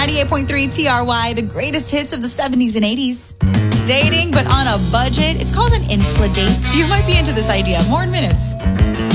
98.3 TRY, the greatest hits of the 70s and 80s. Dating, but on a budget. It's called an infladate. You might be into this idea. More in minutes.